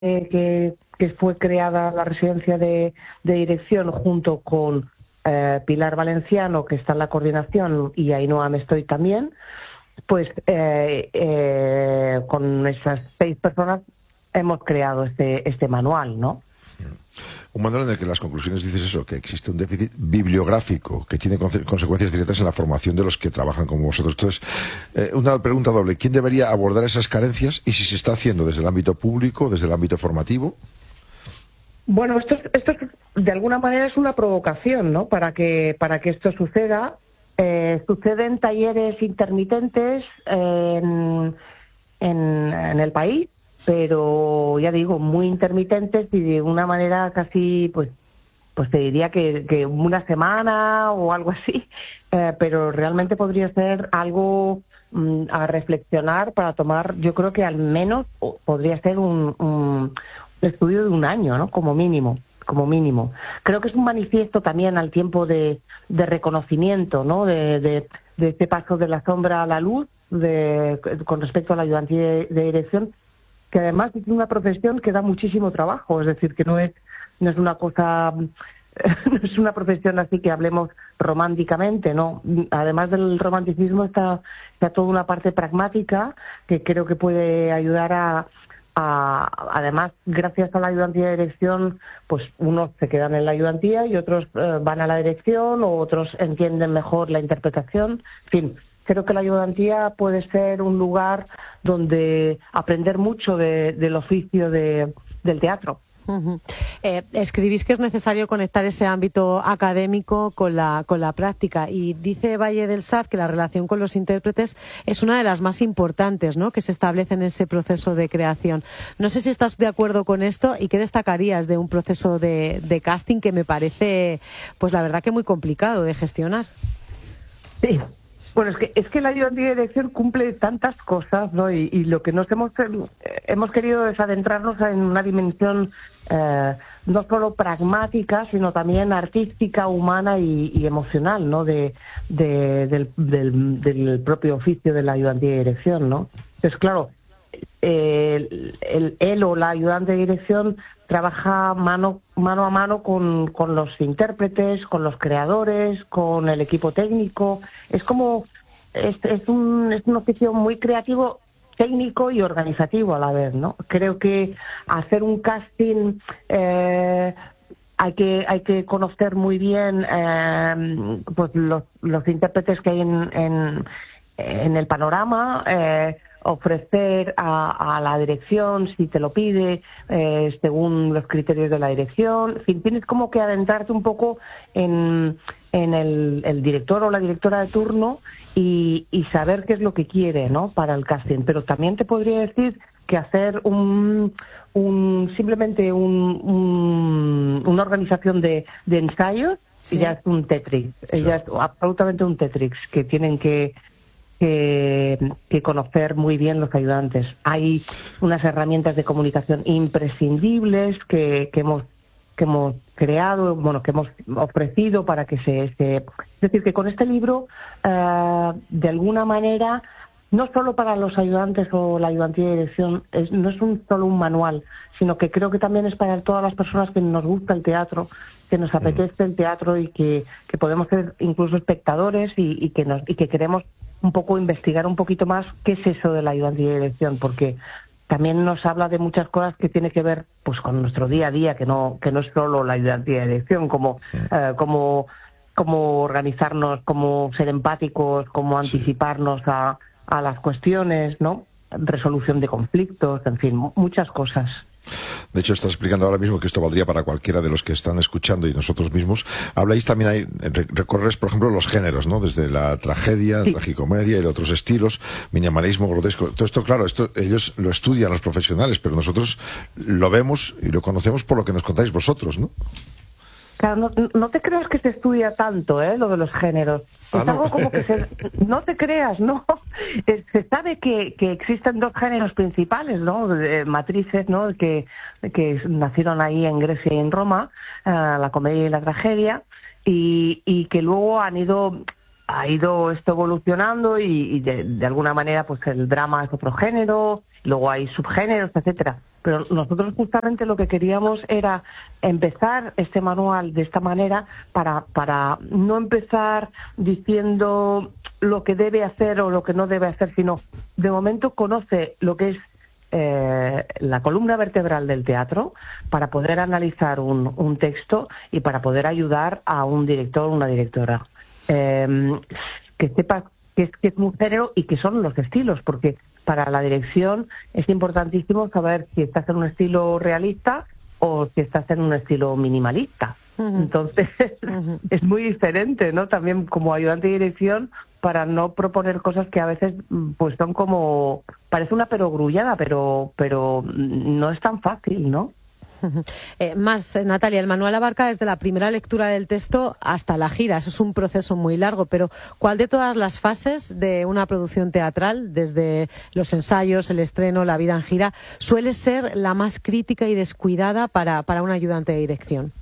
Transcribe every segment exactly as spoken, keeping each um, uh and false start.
eh, que, que fue creada la residencia de, de dirección junto con eh, Pilar Valenciano, que está en la coordinación, y Ainhoa Mestoy también, pues eh, eh, con esas seis personas hemos creado este, este manual, ¿no? Un manual en el que las conclusiones dices eso, que existe un déficit bibliográfico que tiene conse consecuencias directas en la formación de los que trabajan como vosotros. Entonces, eh, una pregunta doble. ¿Quién debería abordar esas carencias y si se está haciendo desde el ámbito público, desde el ámbito formativo? Bueno, esto, esto de alguna manera es una provocación, ¿no? Para que, para que esto suceda. Eh, suceden talleres intermitentes en, en, en el país, pero ya digo, muy intermitentes y de una manera casi, pues, pues te diría que, que una semana o algo así, eh, pero realmente podría ser algo mm, a reflexionar para tomar, yo creo que al menos podría ser un, un estudio de un año, ¿no? Como mínimo, como mínimo. Creo que es un manifiesto también al tiempo de, de reconocimiento, ¿no? De, de, de este paso de la sombra a la luz, de, con respecto a la ayudantía de, de dirección, que además es una profesión que da muchísimo trabajo, es decir, que no es, no es una cosa, no es una profesión así que hablemos románticamente, ¿no? Además del romanticismo está, está toda una parte pragmática que creo que puede ayudar a, a, además, gracias a la ayudantía de dirección, pues unos se quedan en la ayudantía y otros eh, van a la dirección, o otros entienden mejor la interpretación, en fin. Creo que la ayudantía puede ser un lugar donde aprender mucho de, del oficio de, del teatro. Uh-huh. eh, escribís que es necesario conectar ese ámbito académico con la, con la práctica, y dice Valle del Saz que la relación con los intérpretes es una de las más importantes, ¿no?, que se establece en ese proceso de creación. No sé si estás de acuerdo con esto y qué destacarías de un proceso de, de casting que me parece, pues la verdad que muy complicado de gestionar. Sí. Bueno, es que es que la ayudantía de dirección cumple tantas cosas, ¿no? Y, y lo que nos hemos hemos querido es adentrarnos en una dimensión eh, no solo pragmática, sino también artística, humana y, y emocional, ¿no? De, de del, del, del propio oficio de la ayudantía de dirección, ¿no? Entonces, claro, el, el, él o la ayudante de dirección trabaja mano mano a mano con, con los intérpretes, con los creadores, con el equipo técnico. Es como es, es un es un oficio muy creativo, técnico y organizativo a la vez, ¿no? Creo que hacer un casting eh, hay que hay que conocer muy bien eh, pues los los intérpretes que hay en en, en el panorama. Eh, ofrecer a, a la dirección, si te lo pide, eh, según los criterios de la dirección. En fin, tienes como que adentrarte un poco en, en el, el director o la directora de turno y, y saber qué es lo que quiere, ¿no?, para el casting. Pero también te podría decir que hacer un, un simplemente un, un, una organización de, de ensayos, sí, ya es un Tetrix, sí, ya es absolutamente un Tetrix que tienen que Que, que conocer muy bien los ayudantes. Hay unas herramientas de comunicación imprescindibles que, que hemos que hemos creado, bueno, que hemos ofrecido para que se... se... Es decir, que con este libro, eh, de alguna manera, no solo para los ayudantes o la ayudantía de dirección, es, no es un, solo un manual, sino que creo que también es para todas las personas que nos gusta el teatro, que nos apetece el teatro y que, que podemos ser incluso espectadores y, y, que nos, y que queremos un poco investigar un poquito más qué es eso de la ayudantía de dirección, porque también nos habla de muchas cosas que tiene que ver pues con nuestro día a día, que no que no es solo la ayudantía de dirección, como sí. eh, como cómo organizarnos, cómo ser empáticos, cómo anticiparnos sí. a, a las cuestiones, ¿no? Resolución de conflictos, en fin, muchas cosas. De hecho, estás explicando ahora mismo que esto valdría para cualquiera de los que están escuchando y nosotros mismos. Habláis también, ahí, recorres, por ejemplo, los géneros, ¿no? Desde la tragedia, sí. tragicomedia y otros estilos, minimalismo, grotesco. Todo esto, claro, esto ellos lo estudian los profesionales, pero nosotros lo vemos y lo conocemos por lo que nos contáis vosotros, ¿no? Claro, no, no te creas que se estudia tanto, ¿eh?, lo de los géneros. Ah, es algo no. como que se... No te creas, ¿no? Se sabe que, que existen dos géneros principales, ¿no?, de matrices, ¿no?, que, que nacieron ahí en Grecia y en Roma, uh, la comedia y la tragedia, y, y que luego han ido... ha ido esto evolucionando y, y de, de alguna manera pues el drama es otro género, luego hay subgéneros, etcétera. pero nosotros justamente lo que queríamos era empezar este manual de esta manera para, para no empezar diciendo lo que debe hacer o lo que no debe hacer, sino de momento conoce lo que es eh, la columna vertebral del teatro para poder analizar un, un texto y para poder ayudar a un director o una directora. Eh, que sepa qué es, qué es un género y qué son los estilos, porque para la dirección es importantísimo saber si estás en un estilo realista o si estás en un estilo minimalista. Uh-huh. Entonces, uh-huh. es muy diferente, ¿no? También como ayudante de dirección, para no proponer cosas que a veces pues son como... Parece una perogrullada, pero, pero no es tan fácil, ¿no? Eh, más, eh, Natalia, el manual abarca desde la primera lectura del texto hasta la gira. Eso es un proceso muy largo, pero ¿cuál de todas las fases de una producción teatral, desde los ensayos, el estreno, la vida en gira, suele ser la más crítica y descuidada para, para un ayudante de dirección?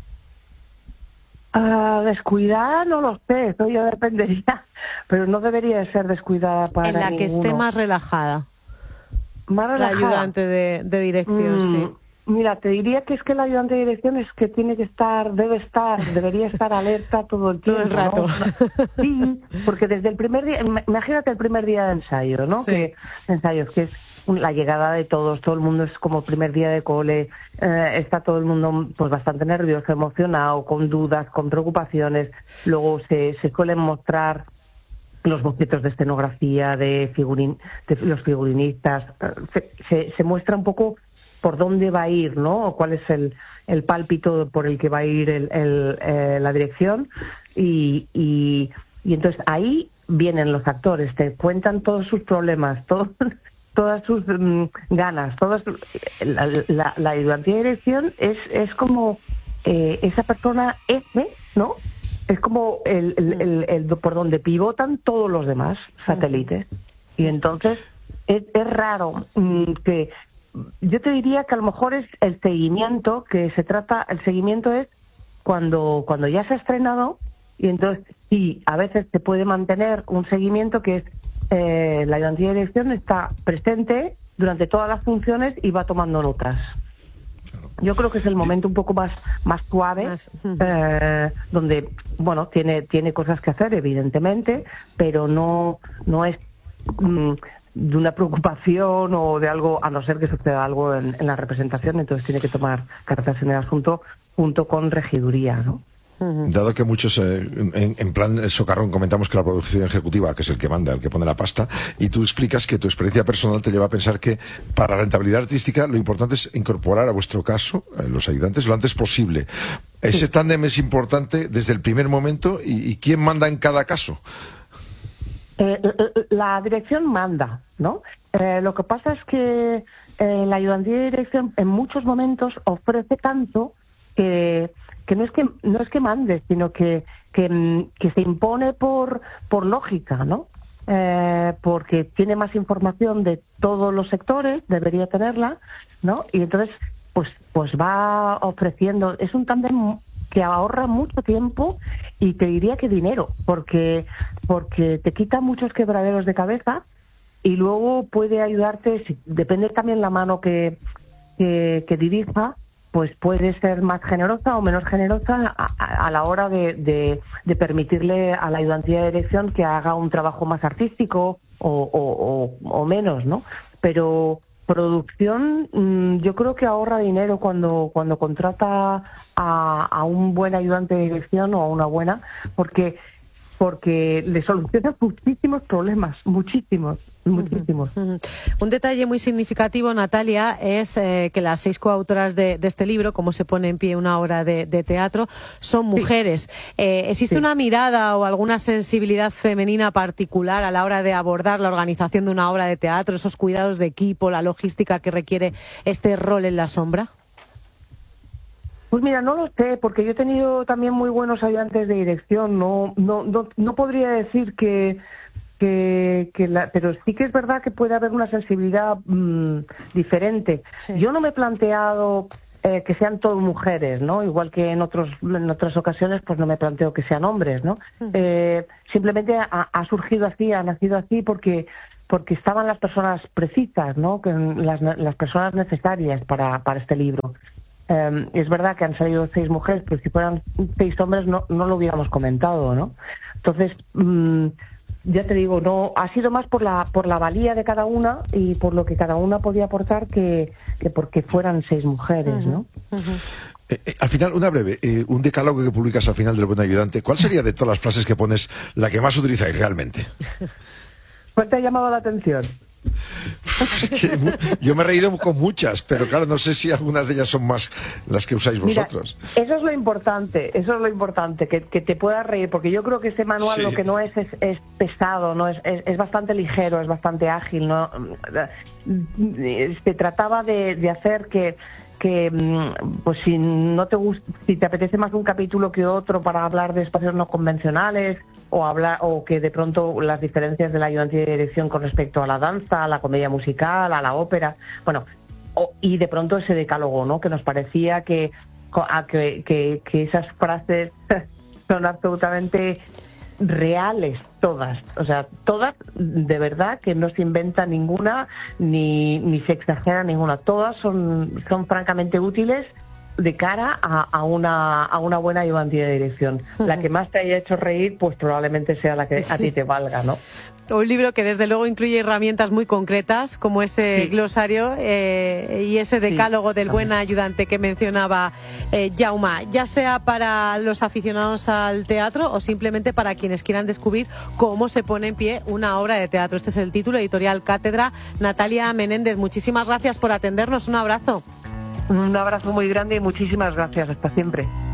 Uh, descuidada no lo sé, eso ya dependería, pero no debería de ser descuidada para En la ninguno. Que esté más relajada. Más relajada. La ayudante de, de dirección, mm. sí. Mira, te diría que es que el ayudante de dirección es que tiene que estar, debe estar, debería estar alerta todo el tiempo. Todo el rato. ¿No? Sí, porque desde el primer día, imagínate el primer día de ensayo, ¿no? Sí. Que, ensayos, que es la llegada de todos, todo el mundo es como primer día de cole, eh, está todo el mundo pues bastante nervioso, emocionado, con dudas, con preocupaciones. Luego se, se suelen mostrar los bocetos de escenografía, de, figurin, de los figurinistas, se, se, se muestra un poco por dónde va a ir, ¿no? O cuál es el, el pálpito por el que va a ir el, el, eh, la dirección. Y, y, y entonces ahí vienen los actores, te cuentan todos sus problemas, todo, todas sus um, ganas, todas, la, la, la ayudantía de dirección es, es como eh, esa persona F, ¿no? Es como el, el, el, el, el por donde pivotan todos los demás satélites. Y entonces es, es raro um, que... Yo te diría que a lo mejor es el seguimiento, que se trata, el seguimiento es cuando, cuando ya se ha estrenado, y entonces sí, a veces se puede mantener un seguimiento que es eh, la ayudantía de dirección está presente durante todas las funciones y va tomando notas. Yo creo que es el momento un poco más, más suave, eh, donde, bueno, tiene, tiene cosas que hacer, evidentemente, pero no, no es... Mm, de una preocupación o de algo, a no ser que suceda algo en, en la representación, entonces tiene que tomar cartas en el asunto junto con regiduría, ¿no? Dado que muchos, eh, en, en plan socarrón, comentamos que la producción ejecutiva, que es el que manda, el que pone la pasta, y tú explicas que tu experiencia personal te lleva a pensar que para la rentabilidad artística lo importante es incorporar a vuestro caso, a los ayudantes, lo antes posible. Ese sí. tándem es importante desde el primer momento, y, y ¿quién manda en cada caso? Eh, la dirección manda, ¿no? Eh, lo que pasa es que eh, la ayudantía de dirección en muchos momentos ofrece tanto que, que no es que no es que mande, sino que que, que se impone por por lógica, ¿no? Eh, porque tiene más información de todos los sectores, debería tenerla, ¿no? Y entonces pues pues va ofreciendo, es un tándem que ahorra mucho tiempo y te diría que dinero, porque porque te quita muchos quebraderos de cabeza y luego puede ayudarte, si, depende también la mano que, que, que dirija, pues puede ser más generosa o menos generosa a, a, a la hora de, de, de permitirle a la ayudantía de dirección que haga un trabajo más artístico o, o, o, o menos, ¿no? Pero producción, yo creo que ahorra dinero cuando cuando contrata a, a un buen ayudante de dirección o a una buena, porque porque le soluciona muchísimos problemas, muchísimos, muchísimos. Uh-huh, uh-huh. Un detalle muy significativo, Natalia, es eh, que las seis coautoras de, de este libro, como se pone en pie una obra de, de teatro, son mujeres. Sí. Eh, ¿Existe sí. una mirada o alguna sensibilidad femenina particular a la hora de abordar la organización de una obra de teatro, esos cuidados de equipo, la logística que requiere este rol en la sombra? Pues mira, no lo sé, porque yo he tenido también muy buenos ayudantes de dirección. No, no, no, no podría decir que, que, que la, pero sí que es verdad que puede haber una sensibilidad mmm, diferente. Sí. Yo no me he planteado eh, que sean todas mujeres, ¿no? Igual que en otros en otras ocasiones, pues no me planteo que sean hombres, ¿no? Uh-huh. Eh, simplemente ha, ha surgido así, ha nacido así porque porque estaban las personas precisas, ¿no? Que las, las personas necesarias para, para este libro. Eh, es verdad que han salido seis mujeres, pero si fueran seis hombres no, no lo hubiéramos comentado, ¿no? Entonces, mmm, ya te digo, no ha sido más por la por la valía de cada una y por lo que cada una podía aportar que, que porque fueran seis mujeres, ¿no? Uh-huh. Uh-huh. Eh, eh, al final, una breve, eh, un decálogo que publicas al final del Buen Ayudante. ¿Cuál sería de todas las frases que pones la que más utilizáis realmente? ¿Cuál te ha llamado la atención? Es que yo me he reído con muchas, pero claro, no sé si algunas de ellas son más las que usáis vosotros. Mira, eso es lo importante, eso es lo importante, que, que te puedas reír, porque yo creo que este manual sí. Lo que no es es, es pesado, no es, es, es bastante ligero, es bastante ágil, no se trataba de, de hacer que que pues si no te gusta, si te apetece más un capítulo que otro para hablar de espacios no convencionales o hablar o que de pronto las diferencias de la ayudantía de dirección con respecto a la danza, a la comedia musical, a la ópera, bueno, o, y de pronto ese decálogo, ¿no? Que nos parecía que a, que, que, que esas frases son absolutamente reales, todas, o sea, todas de verdad, que no se inventa ninguna ni, ni se exagera ninguna, todas son, son francamente útiles de cara a, a una a una buena ayudantía de dirección. Uh-huh. La que más te haya hecho reír, pues probablemente sea la que sí. A ti te valga, ¿no? Un libro que desde luego incluye herramientas muy concretas, como ese sí. glosario eh, y ese decálogo sí, del buen ayudante que mencionaba eh, Jaume, ya sea para los aficionados al teatro o simplemente para quienes quieran descubrir cómo se pone en pie una obra de teatro. Este es el título, Editorial Cátedra. Natalia Menéndez, muchísimas gracias por atendernos. Un abrazo. Un abrazo muy grande y muchísimas gracias. Hasta siempre.